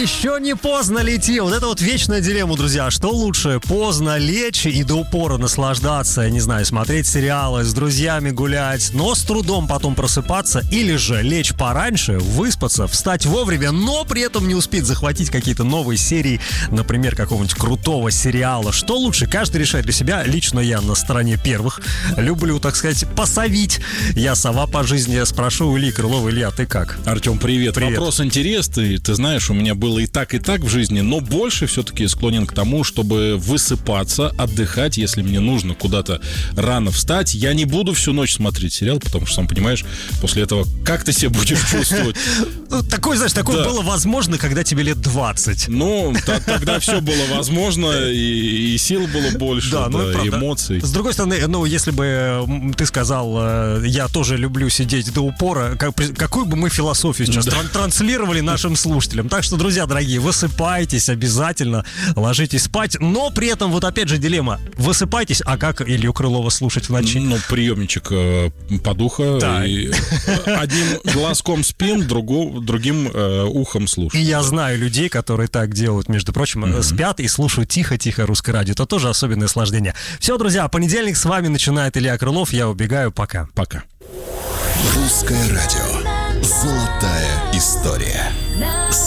Еще не поздно лети. Вот это вот вечная дилемма, друзья. Что лучше, поздно лечь и до упора наслаждаться, я не знаю, смотреть сериалы, с друзьями гулять, но с трудом потом просыпаться, или же лечь пораньше, выспаться, встать вовремя, но при этом не успеть захватить какие-то новые серии, например, какого-нибудь крутого сериала. Что лучше? Каждый решает для себя. Лично я на стороне первых. Люблю, так сказать, посовить. Я сова по жизни. Я спрошу у Ильи Крылова. Илья, ты как? Артем, привет. Вопрос интересный. Ты знаешь, у меня было и так в жизни, но больше все-таки склонен к тому, чтобы высыпаться, отдыхать, если мне нужно куда-то рано встать. Я не буду всю ночь смотреть сериал, потому что, сам понимаешь, после этого как ты себя будешь чувствовать? Такое, знаешь, такое было возможно, когда тебе лет 20. Ну, тогда все было возможно, и сил было больше, и эмоций. С другой стороны, если бы ты сказал, я тоже люблю сидеть до упора, какую бы мы философию сейчас транслировали нашим слушателям. Так что, друзья дорогие, высыпайтесь обязательно, ложитесь спать, но при этом вот опять же дилемма. Высыпайтесь, а как Илью Крылова слушать в ночи? Ну, приемничек под ухо. Одним глазком спим, другим ухом слушаем. И я знаю людей, которые так делают, между прочим, спят и слушают тихо-тихо русское радио. Это тоже особенное наслаждение. Все, друзья, понедельник с вами начинает Илья Крылов. Я убегаю. Пока. Пока. Русское радио. Золотая история.